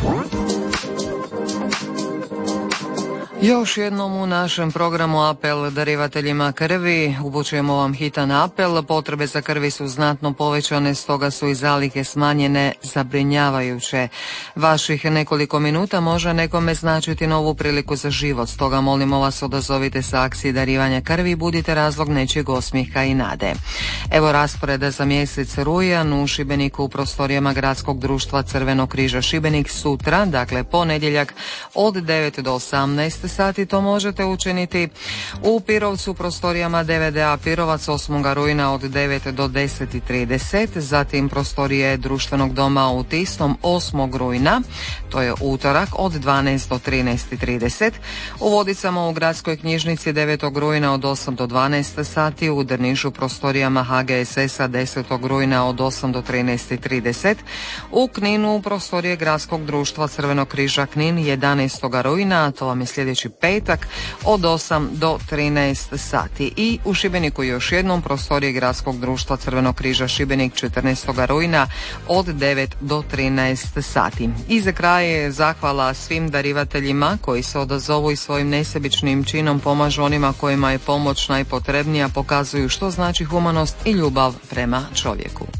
Još jednom u našem programu apel darivateljima krvi. Upućujemo vam hitan apel. Potrebe za krvi su znatno povećane, stoga su i zalihe smanjene zabrinjavajuće. Vaših nekoliko minuta može nekome značiti novu priliku za život, stoga molimo vas odazovite se akciji darivanja krvi i budite razlog nečijeg osmijeha i nade. Evo rasporeda za mjesec rujan u Šibeniku u prostorijama Gradskog društva Crvenog križa Šibenik sutra, dakle ponedjeljak od 9 do 18 sati to možete učiniti. U Pirovcu prostorijama DVDA Pirovac 8. rujna od 9 do 10:30, zatim prostorije Društvenog doma u Tisnom 8. rujna, to je utorak od 12 do 13:30. U Vodicama u Gradskoj knjižnici 9. rujna od 8 do 12 sati, u Drnišu prostorijama HGSS-a 10. rujna od 8 do 13:30. U Kninu prostorije Gradskog društva Crvenog križa Knin 11. rujna, to vam je sljedeći petak od 8 do 13 sati. I u Šibeniku još jednom prostorije Gradskog društva Crvenog križa Šibenik 14. rujna od 9 do 13 sati. I za kraj zahvala svim darivateljima koji se odazovu i svojim nesebičnim činom pomažu onima kojima je pomoć najpotrebnija, pokazuju što znači humanost i ljubav prema čovjeku.